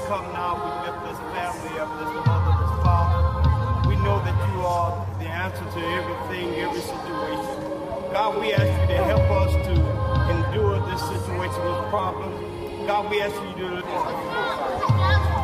come now, we lift this family up, this mother, this father. We know that you are the answer to everything, every situation. God, we ask you to help us to endure this situation, this problem. God, we ask you to